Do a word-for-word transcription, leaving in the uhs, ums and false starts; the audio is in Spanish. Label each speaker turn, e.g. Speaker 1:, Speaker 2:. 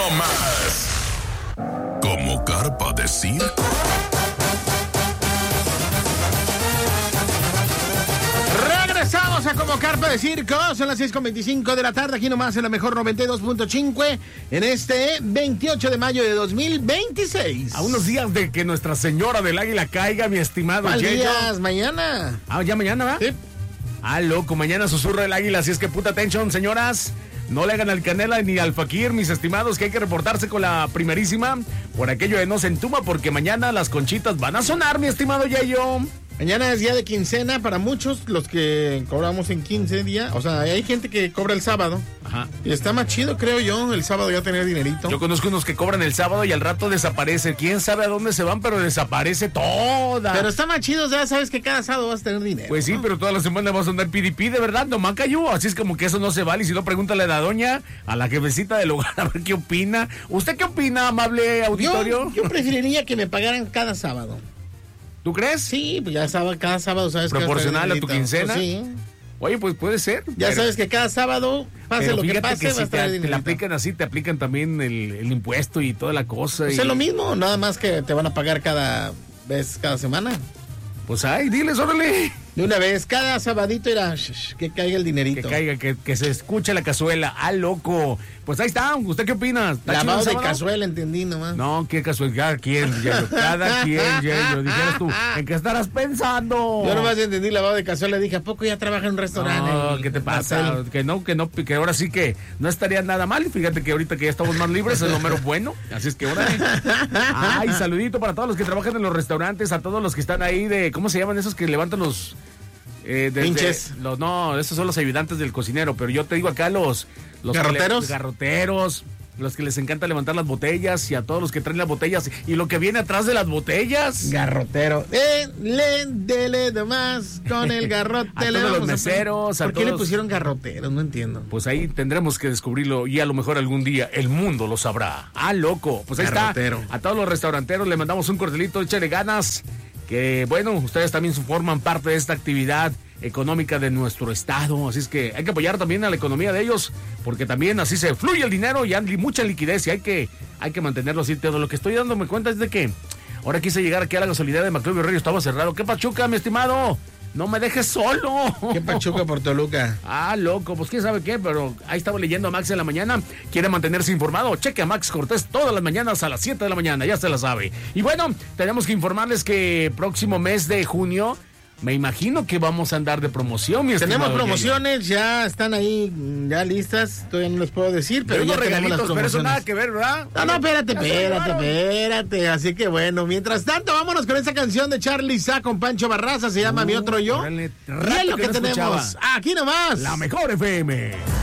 Speaker 1: Más. Como carpa de circo.
Speaker 2: Regresamos a Como Carpa de Circo. Son las seis con veinticinco de la tarde. Aquí nomás en la mejor noventa y dos punto cinco. En este veintiocho de mayo de dos mil veintiséis.
Speaker 3: A unos días de que Nuestra Señora del Águila caiga, mi estimado
Speaker 2: ¿Cuál
Speaker 3: Yeyo.
Speaker 2: días? Mañana.
Speaker 3: Ah, ¿ya mañana, va?
Speaker 2: Sí.
Speaker 3: Ah, loco, mañana susurra el águila. Así es que puta atención, señoras. No le hagan al Canela ni al Fakir, mis estimados, que hay que reportarse con la primerísima por aquello de no se entuma, porque mañana las conchitas van a sonar, mi estimado Yeyo.
Speaker 2: Mañana es día de quincena para muchos, los que cobramos en quince días. O sea, hay gente que cobra el sábado.
Speaker 3: Ajá.
Speaker 2: Y está más chido, creo yo, el sábado ya tener dinerito.
Speaker 3: Yo conozco unos que cobran el sábado y al rato desaparece. Quién sabe a dónde se van, pero desaparece toda.
Speaker 2: Pero está más chido, ya sabes que cada sábado vas a tener dinero.
Speaker 3: Pues sí, pero toda la semana vas a andar pidi de verdad, no man cayó. Así es como que eso no se vale. Y si no, pregúntale a la doña, a la jefecita del hogar, a ver qué opina. ¿Usted qué opina, amable auditorio?
Speaker 2: Yo, yo preferiría que me pagaran cada sábado.
Speaker 3: ¿Tú crees?
Speaker 2: Sí, pues ya sábado, cada sábado sabes que
Speaker 3: ¿Proporcional
Speaker 2: vas
Speaker 3: a tu
Speaker 2: tener dinerito.
Speaker 3: quincena?
Speaker 2: Pues sí.
Speaker 3: Oye, pues puede ser.
Speaker 2: Ya
Speaker 3: pero,
Speaker 2: sabes que cada sábado, pase
Speaker 3: pero
Speaker 2: lo que
Speaker 3: fíjate
Speaker 2: pase,
Speaker 3: que
Speaker 2: vas
Speaker 3: si
Speaker 2: a
Speaker 3: te,
Speaker 2: tener
Speaker 3: te
Speaker 2: dinerito.
Speaker 3: la aplican así, te aplican también el, el impuesto y toda la cosa.
Speaker 2: Pues
Speaker 3: y,
Speaker 2: es lo mismo, nada más que te van a pagar cada vez, cada semana.
Speaker 3: Pues ay, diles, órale.
Speaker 2: De una vez, cada sabadito era que caiga el dinerito.
Speaker 3: Que caiga, que, que se escuche la cazuela. ¡Ah, loco! Pues ahí está. ¿Usted qué opina? ¿Está chido
Speaker 2: Lavado
Speaker 3: el
Speaker 2: de
Speaker 3: sábado?
Speaker 2: cazuela, entendí nomás.
Speaker 3: No, qué casualidad. Cada quien, Yeyo. Cada quien, Yeyo. Dijeras tú, ¿en qué estarás pensando?
Speaker 2: Yo nomás entendí lavado de cazuela, dije, ¿a poco ya trabaja en un restaurante?
Speaker 3: No,
Speaker 2: el
Speaker 3: ¿qué te pasa?
Speaker 2: Marcel?
Speaker 3: Que no, que no, que ahora sí que no estaría nada mal. Fíjate que ahorita que ya estamos más libres es lo mero bueno. Así es que ahora. Ay, saludito para todos los que trabajan en los restaurantes, a todos los que están ahí de, ¿cómo se llaman esos que levantan los eh, desde-
Speaker 2: Pinches.
Speaker 3: Los, no, esos son los ayudantes del cocinero, pero yo te digo acá los, los que le-
Speaker 2: ¿Garroteros?
Speaker 3: garroteros, los que les encanta levantar las botellas y a todos los que traen las botellas y lo que viene atrás de las botellas.
Speaker 2: Garrotero. Eh, le, dele nomás con el garrote.
Speaker 3: A
Speaker 2: le
Speaker 3: todos los
Speaker 2: vamos a
Speaker 3: meseros,
Speaker 2: poner.
Speaker 3: a
Speaker 2: ¿Por qué le
Speaker 3: todos-
Speaker 2: pusieron garroteros? No entiendo.
Speaker 3: Pues ahí tendremos que descubrirlo y a lo mejor algún día el mundo lo sabrá. Ah, loco. Pues ahí
Speaker 2: Garrotero.
Speaker 3: está. A todos los restauranteros le mandamos un cordelito, échale ganas. Que bueno, ustedes también forman parte de esta actividad económica de nuestro estado. Así es que hay que apoyar también a la economía de ellos, porque también así se fluye el dinero y hay mucha liquidez y hay que, hay que mantenerlo así. Todo lo que estoy dándome cuenta es de que ahora quise llegar aquí a la gasolinera de Maclovio Reyes, estaba cerrado. ¿Qué pachuca, mi estimado? No me dejes solo.
Speaker 2: ¿Qué pachuca por Toluca?
Speaker 3: Ah, loco, pues quién sabe qué, pero ahí estaba leyendo a Max en la mañana. Quiere mantenerse informado. Cheque a Max Cortés todas las mañanas a las siete de la mañana, ya se la sabe. Y bueno, tenemos que informarles que próximo mes de junio, me imagino que vamos a andar de promoción, mi estimado
Speaker 2: Tenemos
Speaker 3: Yeyo.
Speaker 2: promociones, ya están ahí, ya listas, todavía no les puedo decir, pero
Speaker 3: Pero
Speaker 2: ya tenemos las
Speaker 3: regalitos, pero eso nada
Speaker 2: promociones.
Speaker 3: que ver, ¿verdad?
Speaker 2: No, no, espérate,
Speaker 3: Ya se
Speaker 2: espérate,
Speaker 3: llevaron.
Speaker 2: espérate. Así que bueno, mientras tanto, vámonos con esa canción de Charly Sá con Pancho Barraza, se llama
Speaker 3: Uh,
Speaker 2: Mi Otro Yo.
Speaker 3: órale,
Speaker 2: Y
Speaker 3: rato
Speaker 2: es lo
Speaker 3: que
Speaker 2: que
Speaker 3: no
Speaker 2: tenemos
Speaker 3: escuchaba.
Speaker 2: aquí nomás.
Speaker 3: La mejor F M.